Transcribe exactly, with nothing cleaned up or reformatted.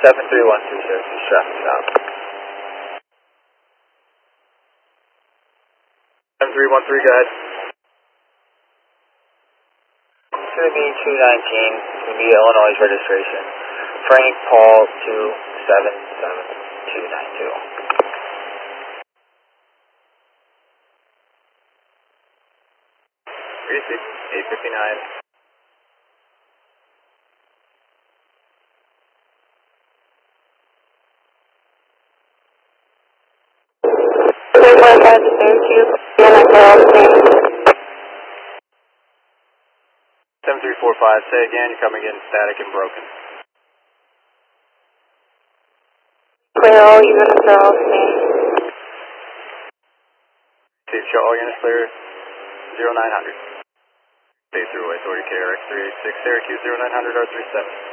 seven three one two Syracuse traffic stop. seven three one three, go ahead. It's going to be two nineteen, it's going to be Illinois registration. Frank Paul two seven seven two nine two. eight fifty-nine. three four five to Syracuse, Vienna Girls Team. seven three four five, say again, you're coming in static and broken. Clear all units Girls Team. Steve, show all units clear, zero nine hundred. Stay through authority K R X three eight six, Syracuse zero nine hundred R three seven.